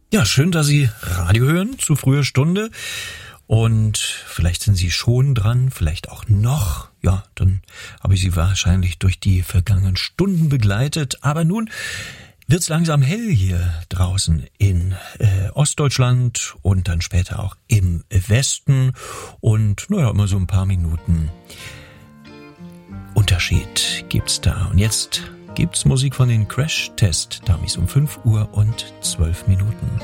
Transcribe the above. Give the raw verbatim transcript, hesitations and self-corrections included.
Ja, schön, dass Sie Radio hören zu früher Stunde. Und vielleicht sind Sie schon dran, vielleicht auch noch. Ja, dann habe ich Sie wahrscheinlich durch die vergangenen Stunden begleitet. Aber nun wird's langsam hell hier draußen in äh, Ostdeutschland und dann später auch im Westen. Und naja, immer so ein paar Minuten Unterschied gibt's da. Und jetzt gibt's Musik von den Crash Test Dummies um fünf Uhr und zwölf Minuten.